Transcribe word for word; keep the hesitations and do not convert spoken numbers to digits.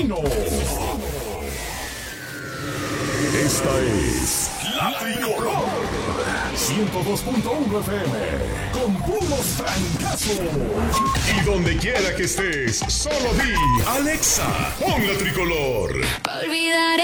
Matutino. Esta es La Tricolor. ciento dos punto uno F M. Con puros francazos. Y donde quiera que estés, solo di Alexa, pon La Tricolor. Olvidaré